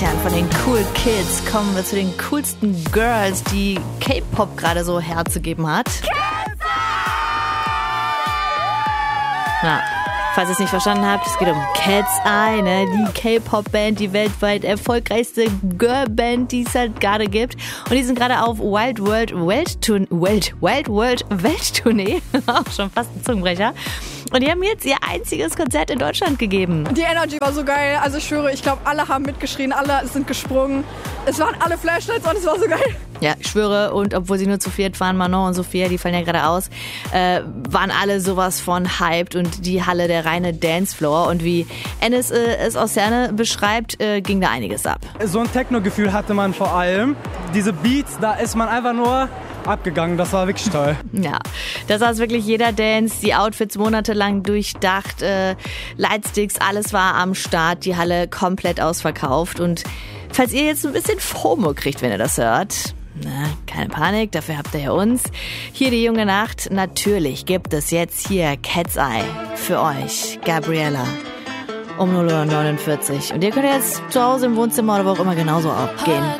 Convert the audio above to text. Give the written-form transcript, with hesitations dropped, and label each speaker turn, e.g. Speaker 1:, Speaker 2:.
Speaker 1: Christian von den Cool Kids kommen wir zu den coolsten Girls, die K-Pop gerade so herzugeben hat. Ja, falls ihr es nicht verstanden habt, es geht um Cat's Eye, ne? Die K-Pop-Band, die weltweit erfolgreichste Girl-Band, die es halt gerade gibt. Und die sind gerade auf Wild World Welttournee. Auch schon fast ein Zungenbrecher. Und die haben jetzt ihr einziges Konzert in Deutschland gegeben.
Speaker 2: Die Energy war so geil. Also ich schwöre, ich glaube, alle haben mitgeschrien, alle sind gesprungen. Es waren alle Flashlets und es war so geil.
Speaker 1: Ja, ich schwöre, und obwohl sie nur zu viert waren, Manon und Sophia, die fallen ja gerade aus, waren alle sowas von hyped und die Halle der reine Dancefloor. Und wie Enes es aus Herne beschreibt, ging da einiges ab.
Speaker 3: So ein Techno-Gefühl hatte man vor allem. Diese Beats, da ist man einfach nur abgegangen, das war wirklich toll.
Speaker 1: Ja, da saß wirklich jeder Dance, die Outfits monatelang durchdacht, Lightsticks, alles war am Start, die Halle komplett ausverkauft. Und falls ihr jetzt ein bisschen FOMO kriegt, wenn ihr das hört, na, keine Panik, dafür habt ihr ja uns. Hier die junge Nacht, natürlich gibt es jetzt hier Cat's Eye für euch, Gabriella, um 0:49 Uhr. Und ihr könnt jetzt zu Hause im Wohnzimmer oder wo auch immer genauso abgehen.